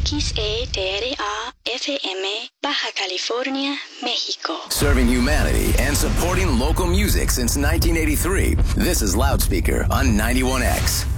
XETRA-FM, Baja California, México. Serving humanity and supporting local music since 1983. This is Loudspeaker on 91X.